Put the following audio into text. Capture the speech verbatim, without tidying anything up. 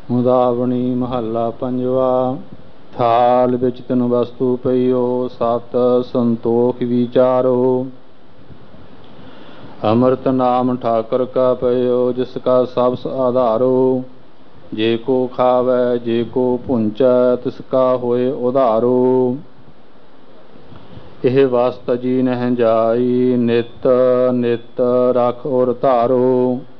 ਮੁਦਾਵਣੀ ਮਹੱਲਾ ਪੰਜਵਾ। ਥਾਲ ਵਿੱਚ ਤਿੰਨ ਵਸਤੂ ਪਈਓ, ਸਤ ਸੰਤੋਖ ਵਿਚਾਰੋ। ਅੰਮ੍ਰਿਤ ਨਾਮ ਠਾਕੁਰ ਕਾ ਪਇਓ, ਜਿਸ ਕਾ ਸਭ ਆਧਾਰੋ। ਜੇ ਕੋ ਖਾਵੈ ਜੇ ਕੋ ਭੁੰਚੈ, ਤਿਸ ਕਾ ਹੋਏ ਉਧਾਰੋ। ਇਹ ਵਸਤ ਜੀ ਨਹਿ ਜਾਈ, ਨਿਤ ਨਿਤ ਰਖ ਔਰ ਧਾਰੋ।